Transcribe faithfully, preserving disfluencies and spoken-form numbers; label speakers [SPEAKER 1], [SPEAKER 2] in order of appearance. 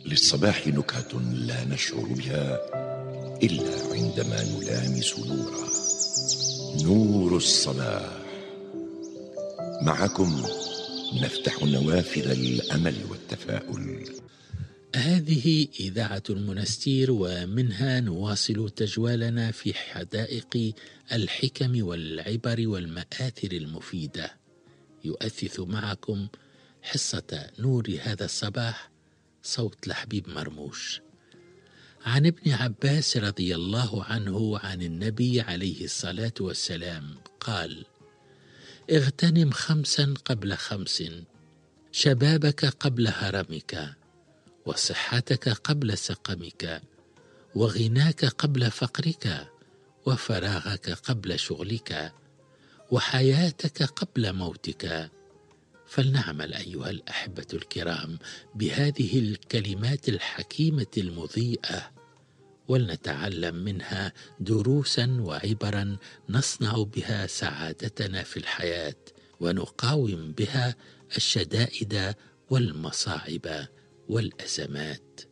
[SPEAKER 1] للصباح نكهة لا نشعر بها إلا عندما نلامس نوره. نور الصباح. معكم نفتح نوافذ الأمل والتفاؤل.
[SPEAKER 2] هذه إذاعة المنستير، ومنها نواصل تجوالنا في حدائق الحكم والعبر والمآثر المفيدة. يؤثث معكم حصة نور هذا الصباح صوت لحبيب مرموش. عن ابن عباس رضي الله عنه عن النبي عليه الصلاة والسلام قال: اغتنم خمسا قبل خمس، شبابك قبل هرمك، وصحتك قبل سقمك، وغناك قبل فقرك، وفراغك قبل شغلك، وحياتك قبل موتك. فلنعمل أيها الأحبة الكرام بهذه الكلمات الحكيمة المضيئة، ولنتعلم منها دروسا وعبرا نصنع بها سعادتنا في الحياة، ونقاوم بها الشدائد والمصاعب والأزمات.